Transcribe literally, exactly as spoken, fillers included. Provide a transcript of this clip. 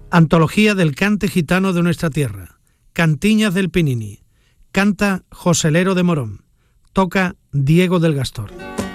Antología del cante gitano de nuestra tierra. Cantiñas del Pinini. Canta Joselero de Morón. Toca Diego del Gastor.